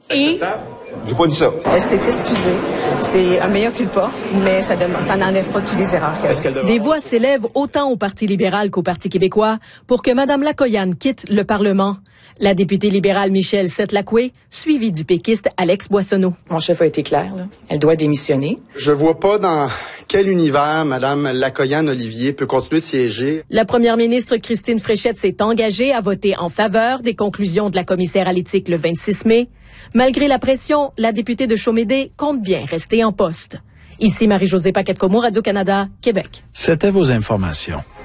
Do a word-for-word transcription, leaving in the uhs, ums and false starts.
Et... J'ai pas dit ça. Elle s'est excusée. C'est un meilleur culpa, mais ça, dem- ça n'enlève pas tous les erreurs qu'elle a. Des voix s'élèvent autant au Parti libéral qu'au Parti québécois pour que Mme Lacoyane quitte le Parlement. La députée libérale Michèle Setlakwe, suivie du péquiste Alex Boissonneau. Mon chef a été clair, là. Elle doit démissionner. Je vois pas dans quel univers Mme Lacoyane-Olivier peut continuer de siéger. La première ministre Christine Fréchette s'est engagée à voter en faveur des conclusions de la commissaire à l'éthique le vingt-six mai. Malgré la pression, la députée de Chaumédé compte bien rester en poste. Ici Marie-Josée Paquette-Comeau, Radio-Canada, Québec. C'était vos informations.